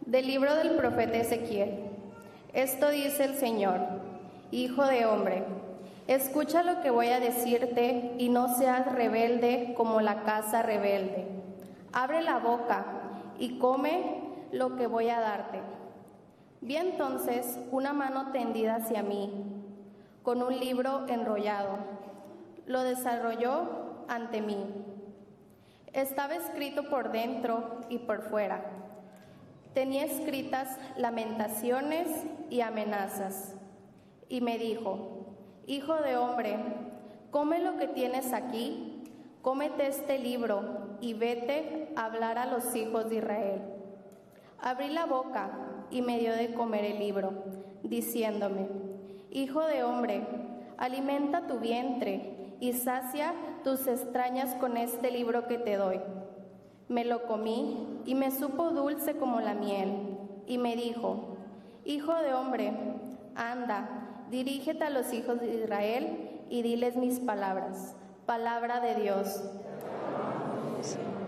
Del libro del profeta Ezequiel. Esto dice el Señor: Hijo de hombre, escucha lo que voy a decirte y no seas rebelde como la casa rebelde. Abre la boca y come lo que voy a darte. Vi entonces una mano tendida hacia mí, con un libro enrollado. Lo desarrolló ante mí. Estaba escrito por dentro y por fuera. Tenía escritas lamentaciones y amenazas. Y me dijo: Hijo de hombre, come lo que tienes aquí, cómete este libro y vete a hablar a los hijos de Israel. Abrí la boca y me dio de comer el libro, diciéndome: Hijo de hombre, alimenta tu vientre y sacia tus entrañas con este libro que te doy. Me lo comí y me supo dulce como la miel. Y me dijo: Hijo de hombre, anda, dirígete a los hijos de Israel y diles mis palabras. Palabra de Dios. Sí.